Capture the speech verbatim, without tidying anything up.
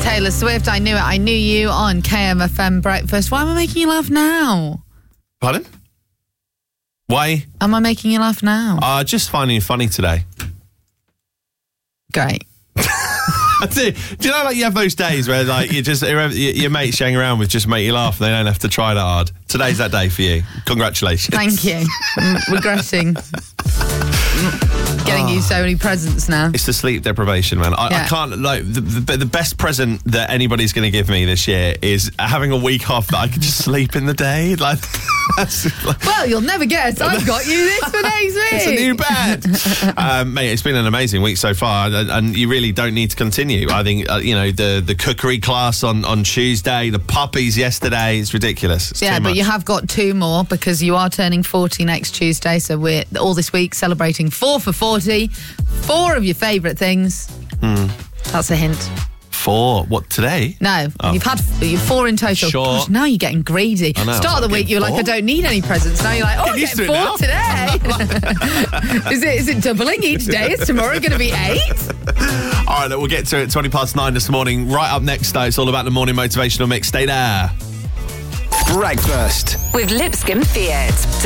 Taylor Swift, I Knew It, I Knew You on K M F M Breakfast. Why am I making you laugh now? Pardon? Why? Am I making you laugh now? Uh, just finding you funny today. Great. do, do you know, like, you have those days where, like, you just your, your mates hang around with just make you laugh and they don't have to try that hard? Today's that day for you. Congratulations. Thank you. I'm regretting getting oh. you so many presents now. It's the sleep deprivation, man. I, yeah. I can't, like, the, the, the best present that anybody's going to give me this year is having a week off that I can just sleep in the day. Like, that's, like, well, you'll never guess. I've got you this for next week. It's a new bed. um, mate, it's been an amazing week so far, and, and you really don't need to continue. I think, uh, you know, the, the cookery class on, on Tuesday, the puppies yesterday, it's ridiculous. It's yeah, but you have got two more because you are turning forty next Tuesday, so we're all this week celebrating four for forty. Four of your favourite things. Mm. That's a hint. Four? What, today? No, oh. you've had you've four in total. Sure. Gosh, now you're getting greedy. I know, Start of the week, you're four? like, I don't need any presents. Now you're like, oh, I'm getting four it today. is it is it doubling each day? Is tomorrow going to be eight? All right, we'll get to it. twenty past nine this morning. Right up next, though, it's all about the morning motivational mix. Stay there. Breakfast with Lipscomb Fiat.